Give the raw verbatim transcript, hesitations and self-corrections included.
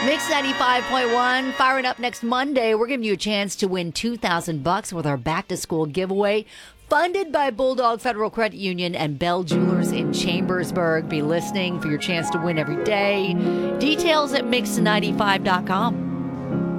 Mix ninety-five point one, firing up next Monday. We're giving you a chance to win two thousand bucks with our back-to-school giveaway, funded by Bulldog Federal Credit Union and Bell Jewelers in Chambersburg. Be listening for your chance to win every day. Details at mix ninety-five dot com.